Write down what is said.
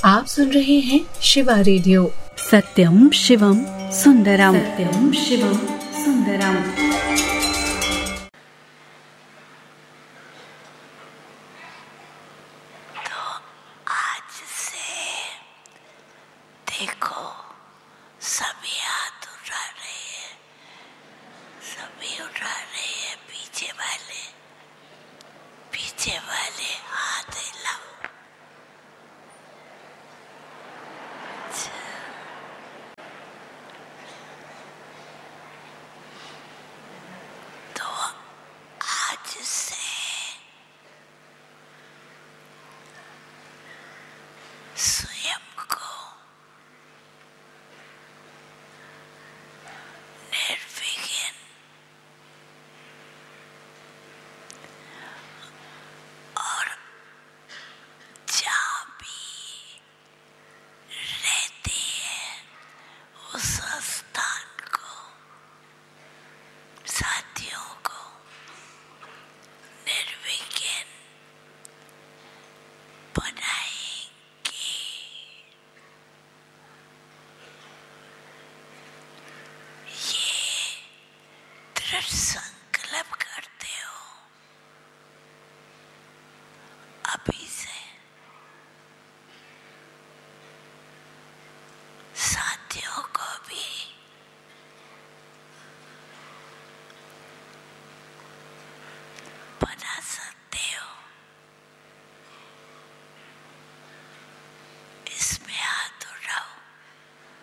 आप सुन रहे हैं शिवा रेडियो। सत्यम शिवम सुंदरम, सत्यम शिवम सुंदरम। तो आज से देखो, सभी हाथ उठा रहे हैं, सभी उठा रहे हैं। पीछे वाले हाथ हिलाओ। तो आज से स्वयं को निर्विघ्न और जहाँ भी रहते हैं उस स्थान को, साथियों को निर्विघ्न बनाएंगे। ये दृढ़ संकल्प